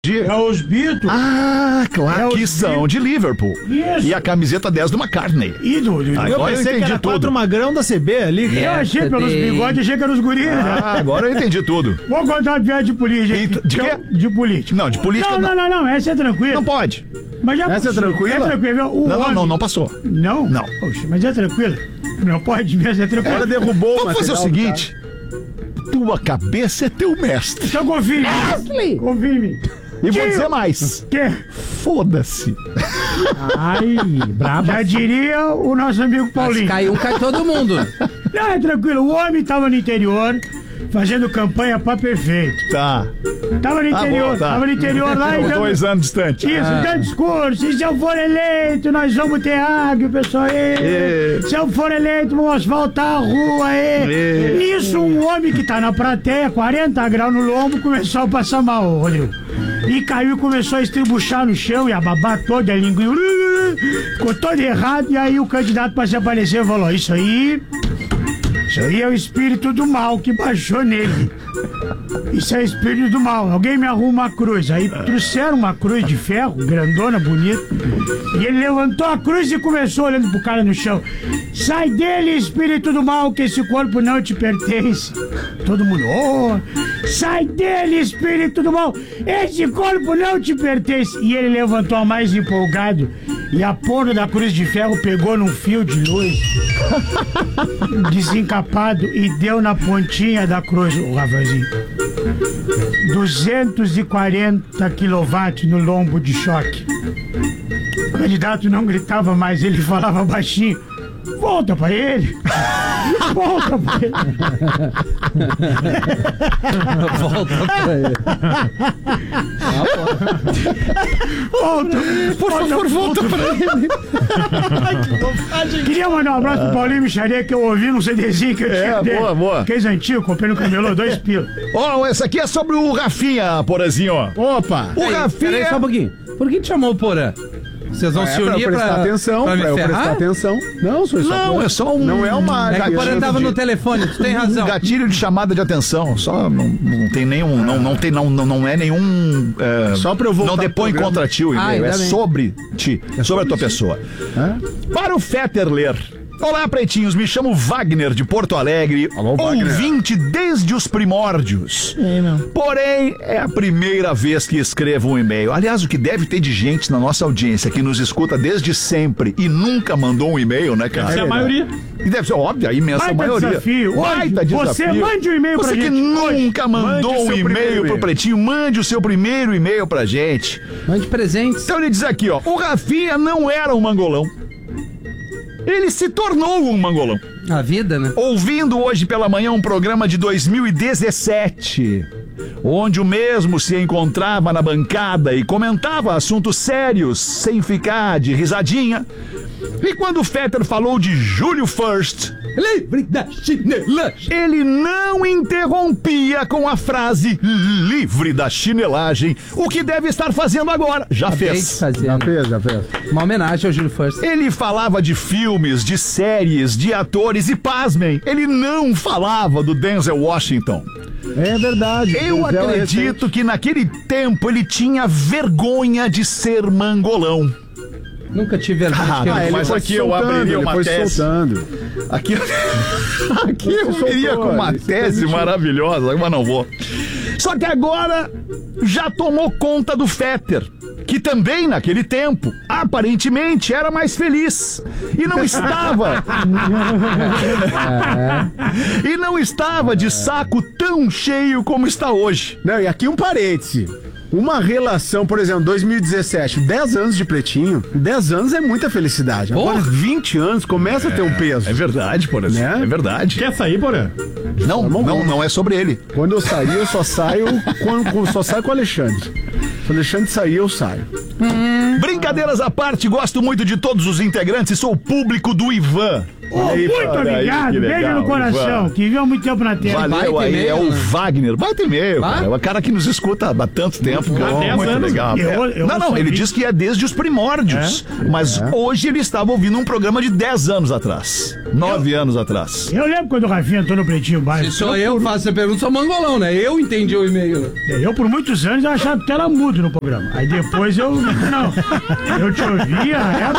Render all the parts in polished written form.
É os Beatles. Ah, claro, É que os são de Liverpool. Isso. E a camiseta 10 do McCartney. Ídolo. Agora Eu pensei que era tudo. 4 magrão da CB ali. Eu cara. achei pelos bigodes, achei que eram os guris. né? Ah, agora eu entendi tudo. Vou contar uma piada de política. De quê? De política. Não, de política Não, essa é tranquila. não pode. Mas já Essa é passou. tranquila? É tranquila. O homem- Não passou. Não? Não. Poxa, mas é tranquila. Não pode mesmo, é tranquila. Ela derrubou o Vamos fazer o material do seguinte. Tua cabeça é teu mestre. Então confia em mim. Confia em mim. E vou Tio. dizer mais. Que? Foda-se. Ai, brabo. Já diria o nosso amigo Se Paulinho. cai um, cai todo mundo. Não, é tranquilo. O homem tava no interior fazendo campanha pra prefeito. Tá. Tava no interior, tava no interior lá e Estamos dando... 2 anos distante. Isso, dando discurso. E se eu for eleito, nós vamos ter água, pessoal. Se eu for eleito, vamos asfaltar a rua. Nisso, um homem que tá na plateia, 40 graus no lombo, começou a passar mal, Rodrigo. E caiu e começou a estribuchar no chão e a babar toda a linguinha. Ficou todo errado. E aí o candidato para se aparecer falou: Isso aí é o espírito do mal que baixou nele. Isso é espírito do mal. Alguém me arruma uma cruz. Aí trouxeram uma cruz de ferro, grandona, bonita. E ele levantou a cruz e começou olhando pro cara no chão. Sai dele, espírito do mal, que esse corpo não te pertence. Todo mundo, sai dele, espírito do mal. Esse corpo não te pertence. E ele levantou a mais empolgado. E a ponta da cruz de ferro pegou num fio de luz. Desencapado e deu na pontinha da cruz, o Rafaelzinho. 240 quilowatts no lombo de choque. O candidato não gritava mais, ele falava baixinho. Volta pra ele. Volta pra ele. Volta pra ele. Por favor, volta pra ele. Queria mandar um abraço pro Paulinho Micharia, que eu ouvi num CDzinho que eu tinha dele. boa. Aqueles antigos, comprei no camelô, 2 pila. Ó, essa aqui é sobre o Rafinha, Porazinho, ó. Opa! O Peraí, Rafinha... só um pouquinho. Por que te chamou o Porã? Vocês vão se Pra eu unir prestar atenção, pra me pra eu prestar ferrar? atenção. Não, só Não, é só um... Não é uma... É que o Porã tava no telefone, tu tem razão. gatilho de chamada de atenção. Só não tem nenhum... Não é nenhum... Só pra eu voltar Não depõe pro programa. contra ti o e-mail. Ainda É bem. sobre ti. É sobre a tua pessoa. Para o Fetter ler. Olá, pretinhos. Me chamo Wagner, de Porto Alegre. Alô, Wagner. Ouvinte desde os primórdios. Porém, é a primeira vez que escrevo um e-mail. Aliás, o que deve ter de gente na nossa audiência que nos escuta desde sempre e nunca mandou um e-mail, né, cara? Essa é a maioria. E deve ser, óbvio, a imensa Baita maioria. desafio. Baita Hoje, desafio. você mande um e-mail pra Você que gente. nunca mandou Mande o um seu e-mail primeiro pro e-mail. Pretinho, mande o seu primeiro e-mail pra gente. Mande presentes. Então ele diz aqui, ó, o Rafinha não era um mangolão. Ele se tornou um mangolão. A vida, né? Ouvindo hoje pela manhã um programa de 2017, onde o mesmo se encontrava na bancada e comentava assuntos sérios, sem ficar de risadinha. E quando o Fetter falou de Júlio First, Livre da chinelagem. ele não interrompia com a frase livre da chinelagem, o que deve estar fazendo agora. Já fez. Já fez. Uma homenagem ao Júlio First. Ele falava de filmes, de séries, de atores e, pasmem, ele não falava do Denzel Washington. É verdade. Eu acredito que naquele tempo ele tinha vergonha de ser mangolão. Nunca tive vergonha de ele quem mas aqui eu abriria uma tese. soltando. Aqui eu soltou, viria com uma ele se tese permitiu. maravilhosa, mas não vou. Só que agora já tomou conta do Fetter, que também naquele tempo, aparentemente, era mais feliz. E não estava. E não estava de saco tão cheio como está hoje. Não, e aqui um parêntese. Uma relação, por exemplo, 2017, 10 anos de Pretinho, 10 anos é muita felicidade. Agora, 20 anos começa a ter um peso. É verdade, por exemplo. Né? É verdade. Quer sair, Porã? Não é sobre ele. Quando eu sair, eu só saio com o Alexandre. Se o Alexandre sair, eu saio. Brincadeiras à parte, gosto muito de todos os integrantes e sou público do Ivan. Muito obrigado, beijo no coração, que viveu muito tempo na Terra. Valeu Vai ter aí, e-mail, é o né? Wagner. Vai ter e-mail, Vai? cara. É o cara que nos escuta há tanto tempo. Muito legal. Não, ele diz que é desde os primórdios. Mas hoje ele estava ouvindo um programa de 10 anos atrás. 9 anos atrás. Eu lembro quando o Rafinha entrou no Pretinho Básico. Se sou eu que faço essa pergunta, sou mangolão, né? Eu entendi o e-mail. Eu, por muitos anos, eu achava que era mudo no programa. Aí depois eu... Não, eu te ouvia,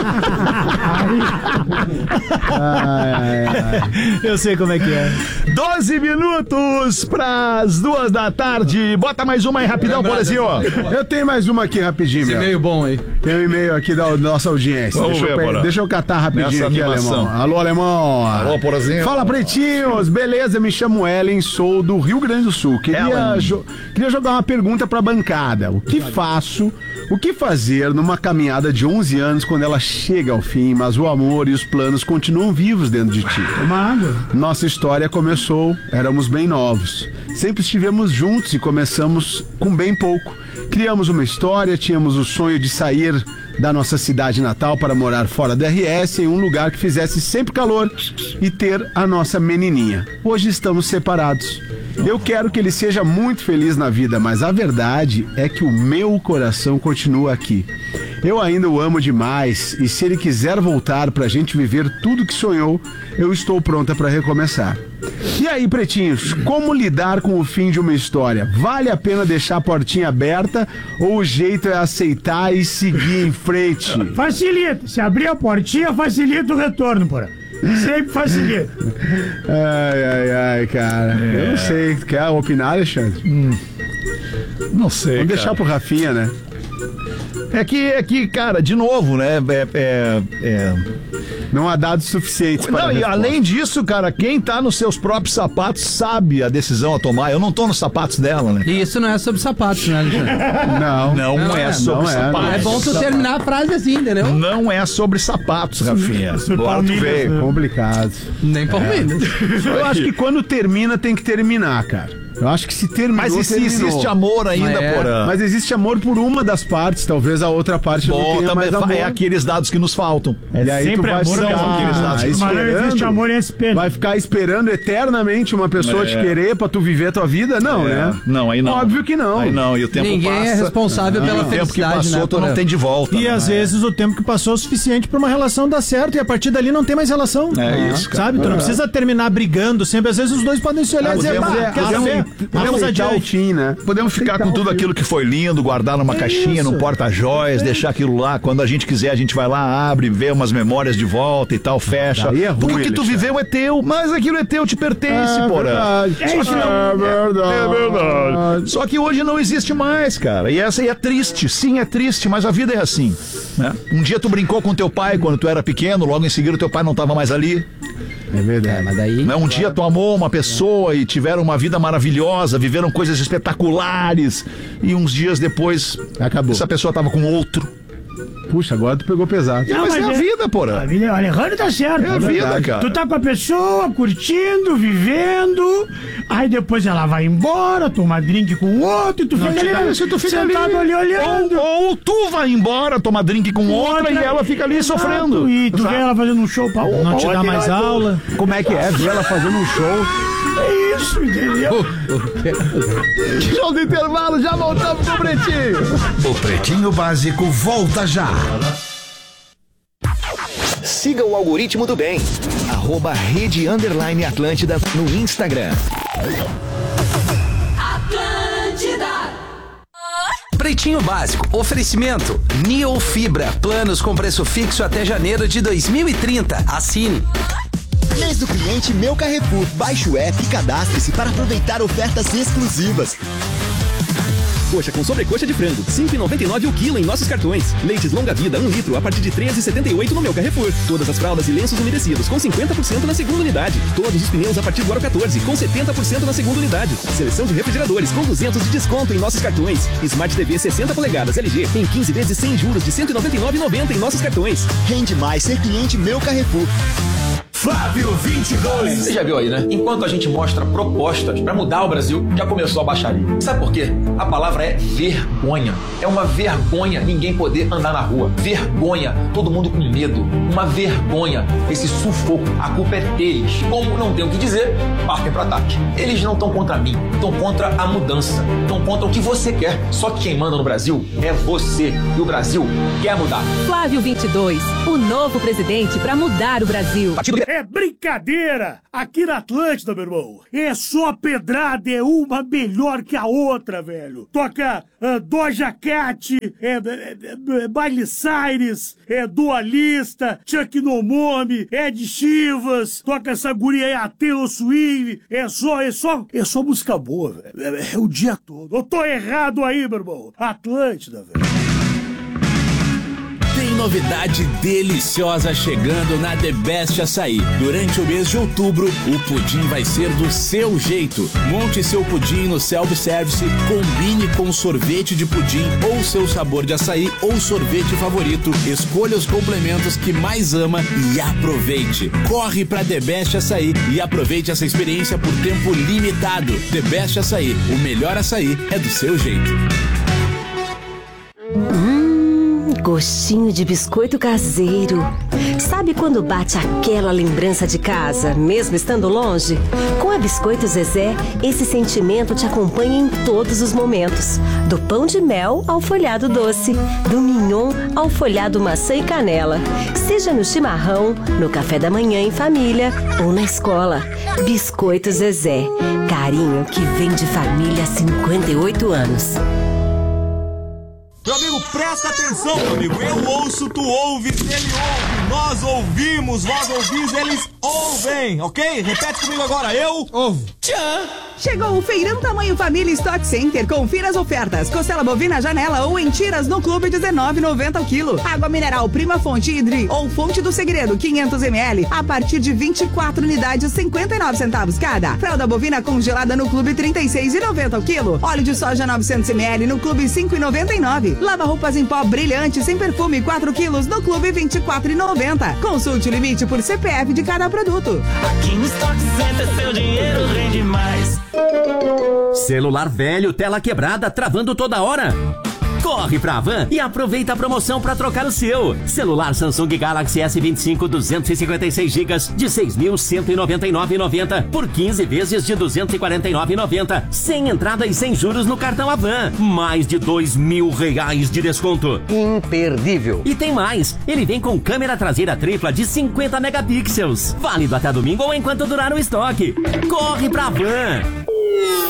Eu sei como é que é. 12 minutos pras 2 da tarde. Bota mais uma aí rapidão, Bolezinho. Eu tenho mais uma aqui rapidinho, Esse meu. e-mail bom aí. Tem um e-mail aqui da nossa audiência. Vamos ver, Porã. Deixa eu catar rapidinho Nessa aqui, animação. alemão. Alô, alemão. Alô, Porazinho. Fala, pretinhos. Beleza, me chamo Ellen, sou do Rio Grande do Sul. Queria jogar uma pergunta pra bancada. O que fazer numa caminhada de 11 anos quando ela chega ao fim, mas o amor e os planos continuam vivos dentro de ti? Uma água. Nossa história começou, éramos bem novos. Sempre estivemos juntos e começamos com bem pouco. Criamos uma história, tínhamos o sonho de sair da nossa cidade natal para morar fora da RS, em um lugar que fizesse sempre calor e ter a nossa menininha. Hoje estamos separados. Eu quero que ele seja muito feliz na vida, mas a verdade é que o meu coração continua aqui. Eu ainda o amo demais e se ele quiser voltar pra gente viver tudo que sonhou, eu estou pronta pra recomeçar. E aí, pretinhos, como lidar com o fim de uma história? Vale a pena deixar a portinha aberta ou o jeito é aceitar e seguir em frente? Facilita. Se abrir a portinha, facilita o retorno, porra. Sempre facilita. Ai, cara. Eu não sei. Quer opinar, Alexandre? Não sei. Vamos deixar pro Rafinha, né? É que, cara, de novo, né? Não há dados suficientes para Não, e resposta. além disso, cara, quem tá nos seus próprios sapatos sabe a decisão a tomar. Eu não tô nos sapatos dela, né? E isso não é sobre sapatos, né, Alexandre? Não é sobre sapatos. É bom tu terminar a frase assim, entendeu? Não é sobre sapatos, Rafinha. Agora tu veio. Complicado. Nem Palmeiras. Eu acho que quando termina, tem que terminar, cara. Eu acho que se terminou, Mas e se terminou. existe amor ainda, Porã? Mas existe amor por uma das partes, talvez a outra parte não Bom, tenha também mais amor. é aqueles dados que nos faltam. E aí sempre tu vai amor, ficar não, aqueles dados. Mas não existe amor em SP. Vai ficar esperando eternamente uma pessoa te querer pra tu viver a tua vida? Não, né? Não, aí não. Óbvio que não. Aí não, e o tempo Ninguém passa. é responsável pela o tempo que felicidade, passou, né, tu não Porã? tem de volta. E né? às vezes o tempo que passou é o suficiente pra uma relação dar certo e a partir dali não tem mais relação. É isso, cara. Sabe? Tu não precisa terminar brigando sempre. Às vezes os dois podem se olhar e dizer, quer saber? Vamos aceitar o adiante. fim, né? Podemos ficar com tudo aquilo que foi lindo, guardar numa caixinha, num porta-joias, deixar aquilo lá. Quando a gente quiser, a gente vai lá, abre, vê umas memórias de volta e tal, fecha. Daí é ruim, Porque o que tu Alexandre. viveu é teu, mas aquilo é teu, te pertence, porra. verdade. É isso, É verdade. Só que hoje não existe mais, cara. E essa aí é triste. Sim, é triste, mas a vida é assim. Né? Um dia tu brincou com teu pai quando tu era pequeno, logo em seguida teu pai não tava mais ali. É verdade. Mas daí... Né? Um dia tu amou uma pessoa e tiveram uma vida maravilhosa, viveram coisas espetaculares. E uns dias depois, Acabou. essa pessoa tava com outro. Puxa, agora tu pegou pesado. Não, mas é a vida, porra. A vida, o Alejandro tá certo. É a vida, cara. Tu tá com a pessoa, curtindo, vivendo, aí depois ela vai embora, toma drink com o outro, e tu fica ali, Isso, tu fica sentado ali olhando. Ou tu vai embora, tomar drink com outra e ela fica ali Exato, sofrendo. E tu vê ela fazendo um show pra uma, Não te pra dá outra, mais e vai- aula. Como é que é? Ver ela fazendo um show. É isso, entendeu? Show do intervalo, já voltamos com o Pretinho. O Pretinho Básico volta já. Siga o Algoritmo do Bem, @Rede_Atlântida no Instagram. Pretinho Básico, oferecimento Neo Fibra, planos com preço fixo até janeiro de 2030. Assine. Mês do cliente Meu Carrefour. Baixe o app e cadastre-se para aproveitar ofertas exclusivas. Coxa com sobrecoxa de frango, 5,99 o quilo em nossos cartões. Leites longa vida, 1 litro, a partir de 13,78 no Meu Carrefour. Todas as fraldas e lenços umedecidos com 50% na segunda unidade. Todos os pneus a partir do aro 14 com 70% na segunda unidade. Seleção de refrigeradores com 200 de desconto em nossos cartões. Smart TV 60 polegadas LG em 15 vezes sem juros de 199,90 em nossos cartões. Rende mais ser cliente Meu Carrefour. Flávio 22. Você já viu aí, né? Enquanto a gente mostra propostas pra mudar o Brasil, já começou a baixaria. Sabe por quê? A palavra é vergonha. É uma vergonha ninguém poder andar na rua. Vergonha, todo mundo com medo. Uma vergonha, esse sufoco. A culpa é deles. Como não tem o que dizer, partem pro ataque. Eles não estão contra mim, estão contra a mudança. Estão contra o que você quer. Só que quem manda no Brasil é você. E o Brasil quer mudar. Flávio 22, o novo presidente pra mudar o Brasil. É brincadeira! Aqui na Atlântida, meu irmão, é só pedrada, é uma melhor que a outra, velho. Toca Doja Cat, Miley Cyrus, Dualista, Chuck Nomomi, Ed Chivas, toca essa guria aí, a Taylor Swift, é só música boa, velho. É o dia todo. Eu tô errado aí, meu irmão. Atlântida, velho. Tem novidade deliciosa chegando na The Best Açaí. Durante o mês de outubro, o pudim vai ser do seu jeito. Monte seu pudim no self-service, combine com sorvete de pudim ou seu sabor de açaí ou sorvete favorito. Escolha os complementos que mais ama e aproveite. Corre pra The Best Açaí e aproveite essa experiência por tempo limitado. The Best Açaí, o melhor açaí é do seu jeito. Gostinho de biscoito caseiro. Sabe quando bate aquela lembrança de casa, mesmo estando longe? Com a Biscoito Zezé, esse sentimento te acompanha em todos os momentos. Do pão de mel ao folhado doce, do mignon ao folhado maçã e canela. Seja no chimarrão, no café da manhã em família ou na escola. Biscoito Zezé, carinho que vem de família há 58 anos. Meu amigo, presta atenção, meu amigo. Eu ouço, tu ouves, ele ouve. Nós ouvimos, vós ouvis, eles ouvem, ok? Repete comigo agora, eu ouvo. Tchan! Chegou o Feirão Tamanho Família Stock Center. Confira as ofertas. Costela bovina janela ou em tiras no clube, R$19,90 o quilo. Água mineral Prima Fonte Hidri ou Fonte do Segredo, 500 ml, a partir de 24 unidades, 59 centavos cada. Fralda bovina congelada no clube, R$36,90 o quilo. Óleo de soja 900 ml no clube, R$5,99. Lava roupas em pó brilhante sem perfume, 4 quilos no clube, R$24,90. Consulte o limite por CPF de cada produto. Aqui no Stock Center seu dinheiro rende mais. Celular velho, tela quebrada, travando toda hora? Corre pra Van e aproveita a promoção para trocar o seu. Celular Samsung Galaxy S25 256GB de 6.199,90 por 15 vezes de 249,90, sem entrada e sem juros no cartão Avan. Mais de R$2.000 de desconto. Imperdível. E tem mais, ele vem com câmera traseira tripla de 50 megapixels. Válido até domingo ou enquanto durar o estoque. Corre pra Van.